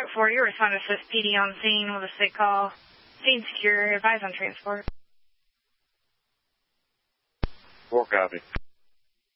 4, you respond to Swift PD on scene with a sick call. Scene secure. Advise on transport. 4 copy.